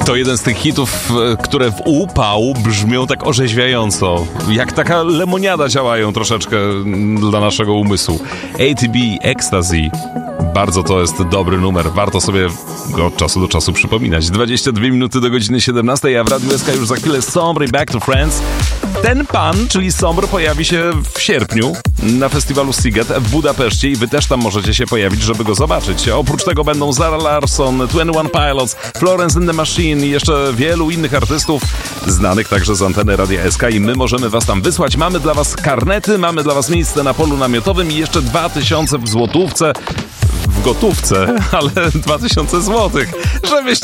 To jeden z tych hitów, które w upał brzmią tak orzeźwiająco. Jak taka lemoniada działają troszeczkę dla naszego umysłu. ATB, Ecstasy. Bardzo to jest dobry numer. Warto sobie go od czasu do czasu przypominać. 22 minuty do godziny 17, a w Radiu SK już za chwilę Sombre i Back to Friends. Ten pan, czyli Sombre, pojawi się w sierpniu na festiwalu Sziget w Budapeszcie i wy też tam możecie się pojawić, żeby go zobaczyć. Oprócz tego będą Zara Larsson, 21 Pilots, Florence and the Machine i jeszcze wielu innych artystów znanych także z anteny Radia SK i my możemy was tam wysłać. Mamy dla was karnety, mamy dla was miejsce na polu namiotowym i jeszcze 2000 w złotówce. W gotówce, ale 2000 złotych, żebyście